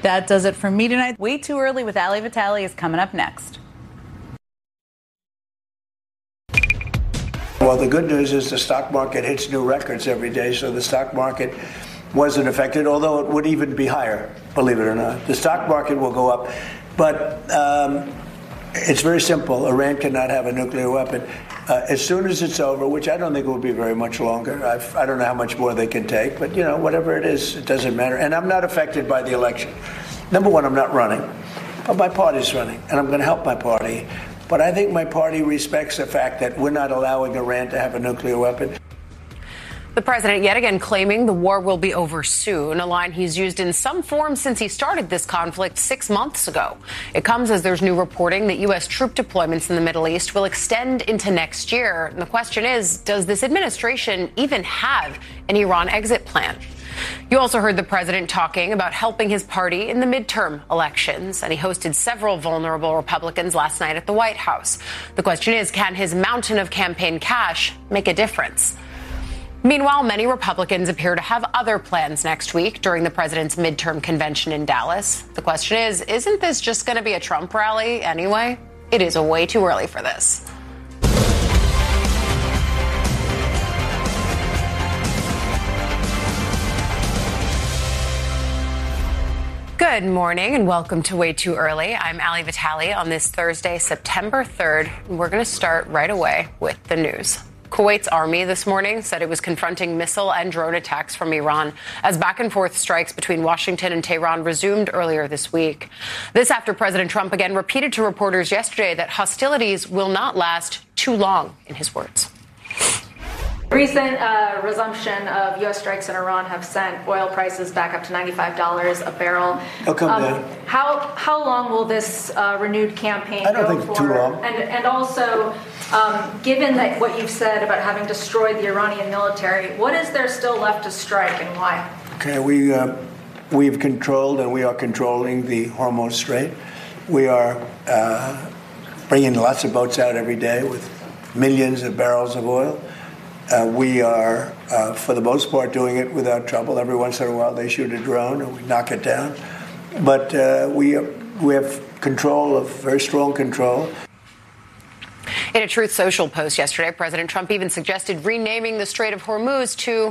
That does it for me tonight. Way Too Early with Ali Vitale is coming up next. Well, the good news is the stock market hits new records every day, so the stock market wasn't affected, although it would even be higher, believe it or not. The stock market will go up, but it's very simple. Iran cannot have a nuclear weapon. As soon as it's over, which I don't think will be very much longer, I don't know how much more they can take, but, whatever it is, it doesn't matter. And I'm not affected by the election. Number one, I'm not running, but my party's running, and I'm going to help my party. But I think my party respects the fact that we're not allowing Iran to have a nuclear weapon. The president yet again claiming the war will be over soon, a line he's used in some form since he started this conflict 6 months ago. It comes as there's new reporting that U.S. troop deployments in the Middle East will extend into next year. And the question is, does this administration even have an Iran exit plan? You also heard the president talking about helping his party in the midterm elections, and he hosted several vulnerable Republicans last night at the White House. The question is, can his mountain of campaign cash make a difference? Meanwhile, many Republicans appear to have other plans next week during the president's midterm convention in Dallas. The question is, isn't this just going to be a Trump rally anyway? It is way too early for this. Good morning and welcome to Way Too Early. I'm Ali Vitale on this Thursday, September 3rd. And we're going to start right away with the news. Kuwait's army this morning said it was confronting missile and drone attacks from Iran as back and forth strikes between Washington and Tehran resumed earlier this week. This after President Trump again repeated to reporters yesterday that hostilities will not last too long, in his words. Recent resumption of U.S. strikes in Iran have sent oil prices back up to $95 a barrel. They'll come down. How long will this renewed campaign go for? I don't think too long. And also, given that what you've said about having destroyed the Iranian military, what is there still left to strike and why? Okay, we've controlled and we are controlling the Hormuz Strait. We are bringing lots of boats out every day with millions of barrels of oil. We are, for the most part, doing it without trouble. Every once in a while, they shoot a drone and we knock it down. But we have control, very strong control. In a Truth Social post yesterday, President Trump even suggested renaming the Strait of Hormuz to